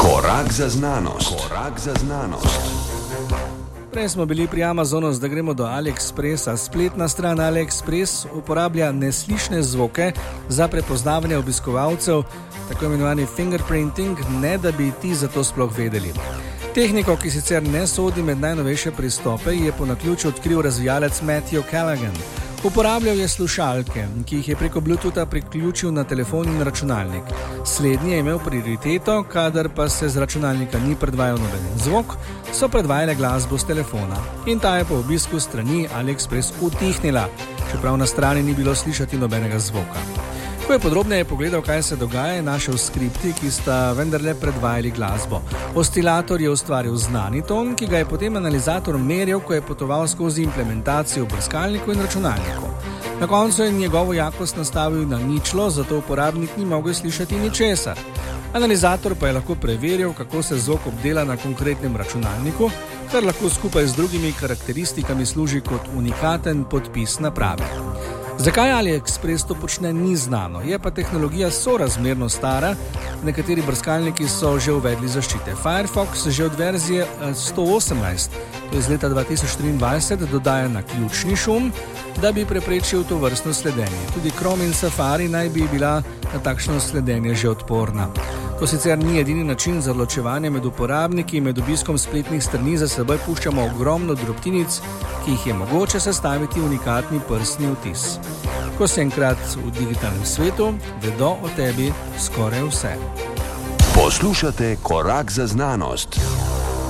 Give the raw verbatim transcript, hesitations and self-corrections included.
Korak za znanost. Korak za znanost. Prej smo bili pri Amazonu, zdaj gremo do AliExpressa. Spletna stran AliExpress uporablja neslišne zvoke za prepoznavanje obiskovalcev, tako imenovani fingerprinting, ne da bi ti za to sploh vedeli. Tehniko, ki sicer ne sodi med najnovejše pristope, je po naključju odkril razvijalec Matthew Callaghan. Uporabljal je slušalke, ki jih je preko Bluetootha priključil na telefon in računalnik. Slednji je imel prioriteto, kadar pa se z računalnika ni predvajal noben zvok, so predvajale glasbo z telefona. In ta je po obisku strani AliExpress utihnila, čeprav na strani ni bilo slišati nobenega zvoka. Ko je podrobneje pogledal, kaj se dogaja, je našel skripti, ki sta vendarle predvajali glasbo. Oscilator je ustvaril znani ton, ki ga je potem analizator meril, ko je potoval skozi implementacijo v brskalniku in računalniku. Na koncu je njegovo jakost nastavil na ničlo, zato uporabnik ni mogel slišati ničesar. Analizator pa je lahko preveril, kako se zvok obdela na konkretnem računalniku, kar lahko skupaj z drugimi karakteristikami služi kot unikaten podpis naprave. Zakaj AliExpress to počne, ni znano, je pa tehnologija sorazmerno stara, nekateri brskalniki so že uvedli zaščite. Firefox že od verzije sto osemnajst, to je iz leta dva tisoč triindvajset, dodaja naključni šum, da bi preprečil to vrstno sledenje. Tudi Chrome in Safari naj bi bila na takšno sledenje že odporna. To sicer ni edini način za odločevanje med uporabniki, med obiskom spletnih strani za seboj puščamo ogromno drobtinic, ki jih je mogoče sestaviti unikatni prstni vtis. Ko si enkrat v digitalnem svetu, vedo o tebi skoraj vse. Poslušate Korak za znanost.